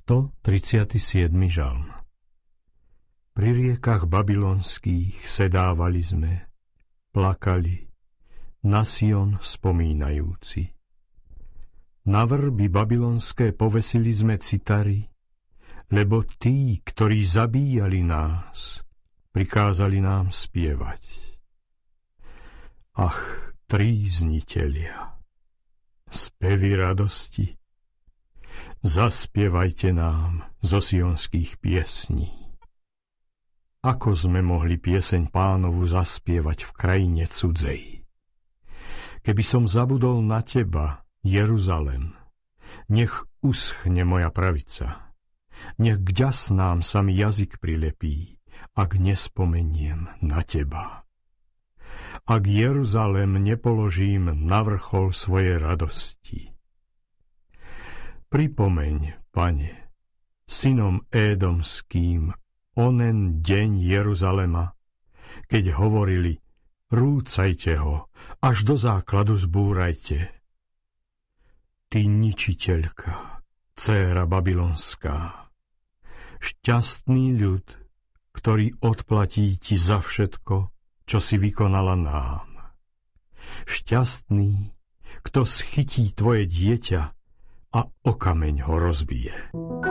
137. žalm. Pri riekach babylonských sedávali sme, plakali, na Sion spomínajúci. Na vrby babylonské povesili sme citary, lebo tí, ktorí zabíjali nás, prikázali nám spievať. Ach, tríznitelia, spevy radosti, zaspievajte nám zo sionských piesní. Ako sme mohli pieseň Pánovu zaspievať v krajine cudzej? Keby som zabudol na teba, Jeruzalem, nech uschne moja pravica, nech k ďasnám sa mi jazyk prilepí, ak nespomeniem na teba. Ak Jeruzalem nepoložím na vrchol svojej radosti. Pripomeň, Pane, synom édomským, onen deň Jeruzalema, keď hovorili, rúcajte ho, až do základu zbúrajte. Ty ničiteľka, dcéra babylonská, šťastný ľud, ktorý odplatí ti za všetko, čo si vykonala nám. Šťastný, kto schytí tvoje dieťa a o kameň ho rozbije.